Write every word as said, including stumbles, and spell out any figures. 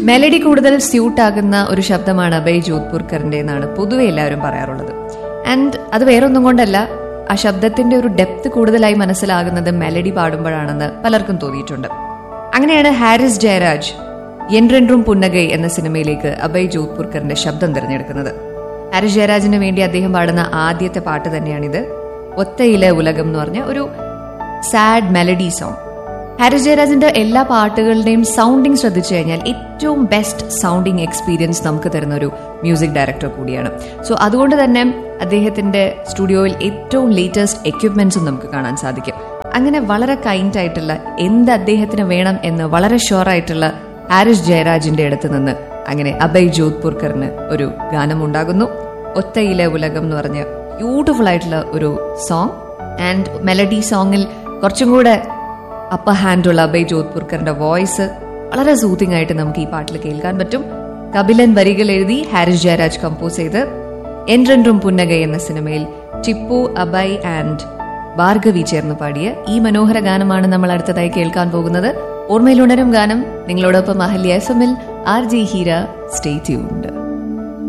Melody കൂടുതൽ suit ആകുന്ന ഒരു ശബ്ദമാണ് അഭയ് ജോധ്പുർക്കറിന്റെ എന്നാണ് പൊതുവെ എല്ലാവരും പറയാറുള്ളത്. ആൻഡ് അത് വേറൊന്നും കൊണ്ടല്ല, ആ ശബ്ദത്തിന്റെ ഒരു ഡെപ്ത് കൂടുതലായി മനസ്സിലാകുന്നത് മെലഡി പാടുമ്പോഴാണെന്ന് പലർക്കും തോന്നിയിട്ടുണ്ട്. അങ്ങനെയാണ് ഹാരിസ് ജയരാജ് എൻറെൻറും പുന്നഗൈ എന്ന സിനിമയിലേക്ക് അഭയ് ജോധ്പുർക്കറിന്റെ ശബ്ദം തിരഞ്ഞെടുക്കുന്നത്. ഹാരിസ് ജയരാജിന് വേണ്ടി അദ്ദേഹം പാടുന്ന ആദ്യത്തെ പാട്ട് തന്നെയാണിത്. ഒത്തയിലെ ഉലകം എന്ന് പറഞ്ഞ ഒരു സാഡ് മെലഡി സോങ്. ഹാരിസ് ജയരാജിന്റെ എല്ലാ പാട്ടുകളുടെയും സൗണ്ടിങ് ശ്രദ്ധിച്ചു കഴിഞ്ഞാൽ ഏറ്റവും ബെസ്റ്റ് സൗണ്ടിങ് എക്സ്പീരിയൻസ് നമുക്ക് തരുന്ന ഒരു മ്യൂസിക് ഡയറക്ടർ കൂടിയാണ്. സോ അതുകൊണ്ട് തന്നെ അദ്ദേഹത്തിന്റെ സ്റ്റുഡിയോയിൽ ഏറ്റവും ലേറ്റസ്റ്റ് എക്യുപ്മെന്റ്സും നമുക്ക് കാണാൻ സാധിക്കും. അങ്ങനെ വളരെ കൈൻഡ് ആയിട്ടുള്ള, എന്ത് അദ്ദേഹത്തിന് വേണം എന്ന് വളരെ ഷുവർ ആയിട്ടുള്ള ഹാരിസ് ജയരാജിന്റെ അടുത്ത് നിന്ന് അങ്ങനെ അഭയ് ജോധ്പുർക്കറിന് ഒരു ഗാനം ഉണ്ടാകുന്നു. ഒത്തയിലെ ഉലകം എന്ന് പറഞ്ഞ ബ്യൂട്ടിഫുൾ ആയിട്ടുള്ള ഒരു സോങ്. ആൻഡ് മെലഡി സോങ്ങിൽ കുറച്ചും കൂടെ അപ്പർ ഹാൻഡുള്ള അഭയ് ജോധ്പുർക്കറിന്റെ വോയിസ് വളരെ സൂത്തിങ് ആയിട്ട് നമുക്ക് ഈ പാട്ടിൽ കേൾക്കാൻ പറ്റും. കപിലൻ വരികൾ എഴുതി ഹാരിസ് ജയരാജ് കമ്പോസ് ചെയ്ത് എൻറെൻറും പുന്നഗൈ എന്ന സിനിമയിൽ ടിപ്പു, അഭയ് ആൻഡ് ഭാർഗവി ചേർന്ന് പാടിയ ഈ മനോഹര ഗാനമാണ് നമ്മൾ അടുത്തതായി കേൾക്കാൻ പോകുന്നത്. ഓർമ്മയിലുണരും ഗാനം. നിങ്ങളോടൊപ്പം അഹല്യ എഫ് എമ്മിൽ R J Heera. Stay tuned.